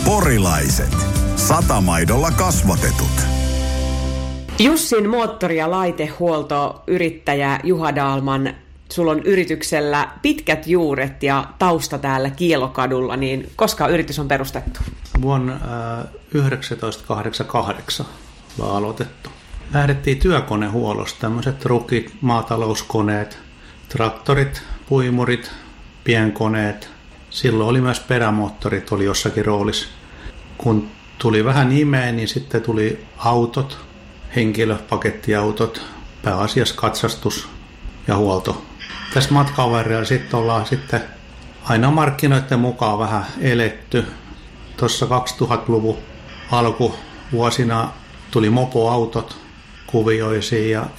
Porilaiset. Satamaidolla kasvatetut. Jussin moottori- ja laitehuoltoyrittäjä Juha Dahlman, sulla on yrityksellä pitkät juuret ja tausta täällä Kielokadulla, niin koska yritys on perustettu? Vuonna 1988 ollaan aloitettu. Lähdettiin työkonehuollosta, tämmöiset rukit, maatalouskoneet, traktorit, puimurit, pienkoneet. Silloin oli myös perämoottorit, oli jossakin roolissa. Kun tuli vähän nimeä, niin sitten tuli autot, henkilöpakettiautot, pääasiassa katsastus ja huolto. Tässä matkan varrella sitten ollaan aina markkinoiden mukaan vähän eletty. Tuossa 2000-luvun alkuvuosina tuli mopoautot kuvioisiin ja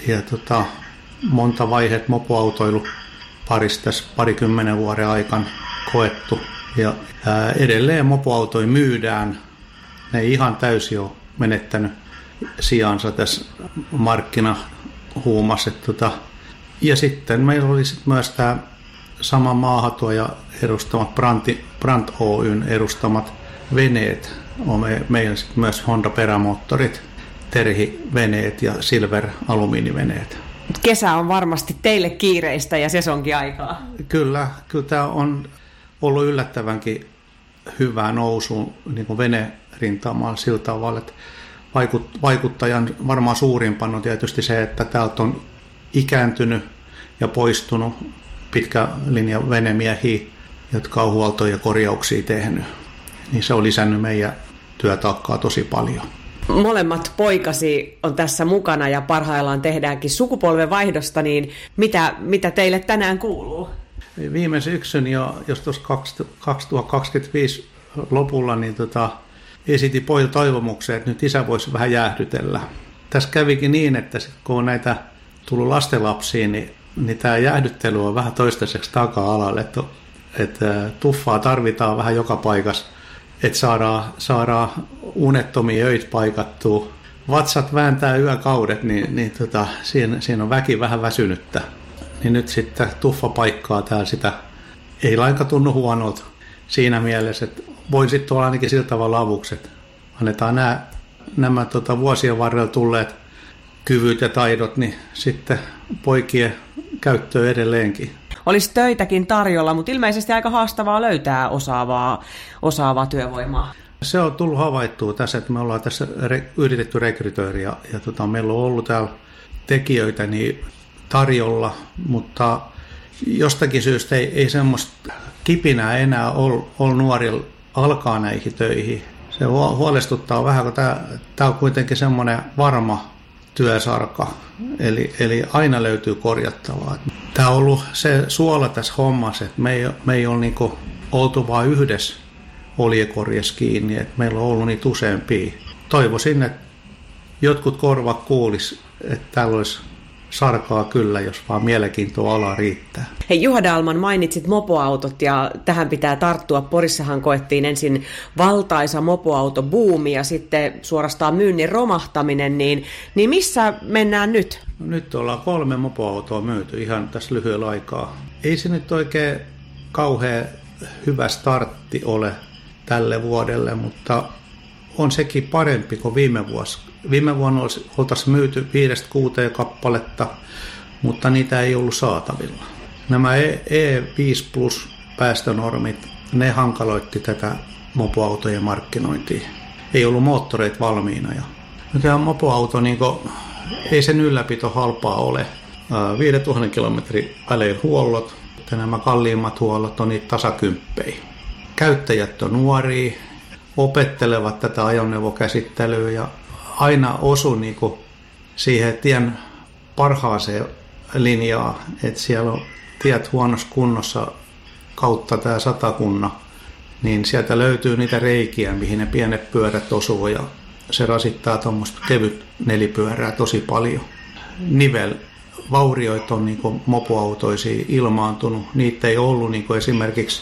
monta vaiheet mopoautoilu parissa tässä parikymmenen vuoden aikana koettu. Ja edelleen mopoautoja myydään. Ne ei ihan täysin ole menettänyt sijansa tässä markkinahuumassa. Ja sitten meillä oli myös tämä sama Maahatuoja edustamat Brandt Oyn edustamat veneet. Meillä sitten myös Honda perämoottorit, Terhi-veneet ja Silver alumiiniveneet. Kesä on varmasti teille kiireistä ja sesonkiaikaa. Kyllä tämä on ollut yllättävänkin hyvää nousu niin kuin venerintamalla sillä tavalla, että vaikuttajan varmaan suurimpana on tietysti se, että täältä on ikääntynyt ja poistunut pitkä linja venemiehiä, jotka on huoltoja ja korjauksia tehnyt. Niin se on lisännyt meidän työtaakkaa tosi paljon. Molemmat poikasi on tässä mukana ja parhaillaan tehdäänkin sukupolvenvaihdosta, niin mitä teille tänään kuuluu? Viime syksyn jos tuossa 2025 lopulla niin esitin pojille toivomuksen, että nyt isä voisi vähän jäähdytellä. Tässä kävikin niin, että kun on näitä tullut lastenlapsiin, niin tämä jäähdyttely on vähän toistaiseksi taka-alalle, että tuffaa tarvitaan vähän joka paikassa, että saadaan unettomia öitä paikattua. Vatsat vääntää yökaudet, niin siinä on väki vähän väsynyttä. Niin nyt sitten tuffa paikkaa täällä sitä. Ei lainkaan tunnu huonolta siinä mielessä, että voi sitten olla ainakin sillä tavalla avuksi, että annetaan nämä vuosien varrella tulleet kyvyt ja taidot, niin sitten poikien käyttöön edelleenkin. Olisi töitäkin tarjolla, mutta ilmeisesti aika haastavaa löytää osaavaa työvoimaa. Se on tullut havaittua tässä, että me ollaan tässä yritetty rekrytoida ja meillä on ollut täällä tekijöitä niin tarjolla, mutta jostakin syystä ei semmoista kipinää enää ole nuorilla alkaa näihin töihin. Se huolestuttaa vähän, kun tämä on kuitenkin semmoinen varma työsarka, eli aina löytyy korjattavaa. Tämä on ollut se suola tässä hommassa, että me ei ole niinku oltu vain yhdessä oljekorjassa kiinni, että meillä on ollut niitä useampia. Toivoisin, että jotkut korvat kuulis, että täällä olisi sarkaa kyllä, jos vaan mielenkiintoa ala riittää. Hei, Juha Dahlman, mainitsit mopoautot ja tähän pitää tarttua. Porissahan koettiin ensin valtaisa mopoautobuumi ja sitten suorastaan myynnin romahtaminen, niin missä mennään nyt? No, nyt ollaan 3 mopoautoa myyty ihan tässä lyhyellä aikaa. Ei se nyt oikein kauhean hyvä startti ole tälle vuodelle, mutta on sekin parempi kuin viime vuosi. Viime vuonna oltaisiin myyty 5-6 kappaletta, mutta niitä ei ollut saatavilla. Nämä E5 Plus päästönormit, ne hankaloitti tätä mopoautojen markkinointia. Ei ollut moottoreita valmiina. Tämä mopoauto, ei sen ylläpito halpaa ole. 5000 kilometrin välein huollot, ja nämä kalliimmat huollot on niitä tasakymppejä. Käyttäjät on nuoria, opettelevat tätä ajoneuvokäsittelyä ja aina osu siihen tien parhaaseen linjaan, että siellä on tiet huonossa kunnossa kautta tämä Satakunnan, niin sieltä löytyy niitä reikiä, mihin ne pienet pyörät osuu ja se rasittaa tuommoista kevyt nelipyörää tosi paljon. Nivelvaurioita on mopoautoisiin ilmaantunut, niitä ei ollut esimerkiksi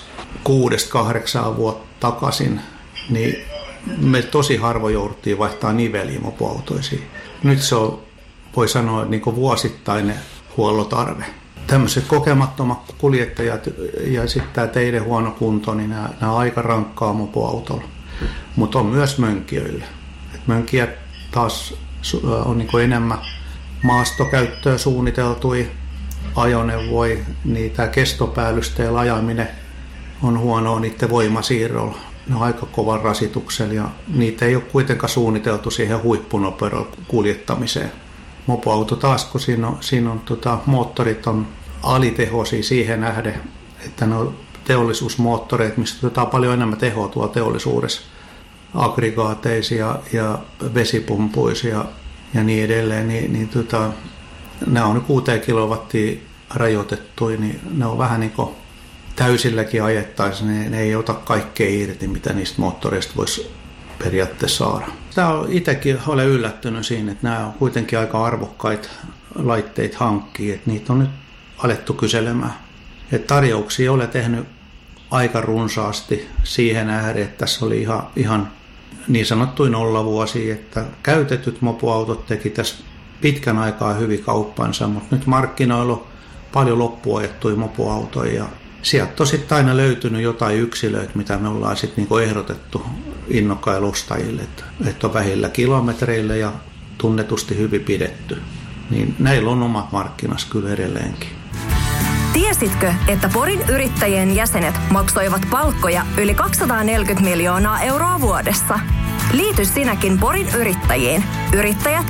6-8 vuotta takaisin, niin me tosi harvoin jouduttiin vaihtaa niveliä mopoautoisiin. Nyt se on, voi sanoa, vuosittainen huollotarve. Tämmöiset kokemattomat kuljettajat ja sitten tämä teiden huono kunto, niin nämä aika rankkaa mopoautolla. mutta on myös mönkijöille. Mönkijät taas on niin kuin enemmän maastokäyttöä suunniteltuja ajoneuvoja, niin tämä kestopäällysteellä ajaminen on huonoa niiden voimasiirrolla. Ne on aika kovan rasituksella ja niitä ei ole kuitenkaan suunniteltu siihen huippunopeudella kuljettamiseen. Mopoauto taas, kun siinä on moottorit on alitehoisia siihen nähden, että ne on teollisuusmoottoreita, mistä otetaan paljon enemmän tehoa tuolla teollisuudessa. Aggregaateisia ja vesipumpuisia ja niin edelleen, niin nämä on 6 kilowattia rajoitettuja, niin ne on vähän niin kuin täysilläkin ajettaisiin, niin ne ei ota kaikkea irti, mitä niistä moottoreista voisi periaatteessa saada. Tämä on itsekin olen yllättynyt siinä, että nämä on kuitenkin aika arvokkaita laitteita hankkia, että niitä on nyt alettu kyselemään. Että tarjouksia olen tehnyt aika runsaasti siihen ääreen, että tässä oli ihan niin sanottuin nollavuosia, että käytetyt mopoautot teki tässä pitkän aikaa hyvin kauppansa, mutta nyt markkinoilla on paljon loppuajettuja mopoautoja ja sieltä on sitten aina löytynyt jotain yksilöitä, mitä me ollaan sitten niinku ehdotettu innokkaille ostajille, että on vähillä kilometreillä ja tunnetusti hyvin pidetty. Niin näillä on omat markkinassa kyllä edelleenkin. Tiesitkö, että Porin yrittäjien jäsenet maksoivat palkkoja yli 240 miljoonaa euroa vuodessa? Liity sinäkin Porin yrittäjiin.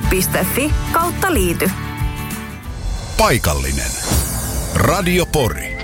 Yrittäjät.fi/liity. Paikallinen. Radio Pori.